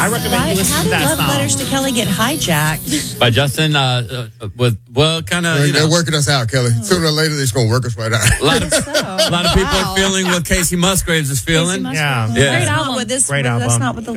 I recommend you listen How to did that Love song. Letters to Kelly get hijacked? By Justin, kind of, They're working us out, Kelly. Sooner or later, they're just going to work us right out. a lot of people are feeling what Casey Musgraves is feeling. Yeah. Yeah. That's not what this. Great That's album. not what the